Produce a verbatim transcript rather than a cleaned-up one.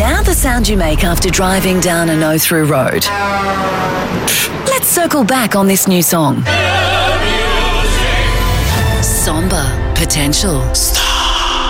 Now the sound you make after driving down a no-through road. Let's circle back on this new song. Somber Potential.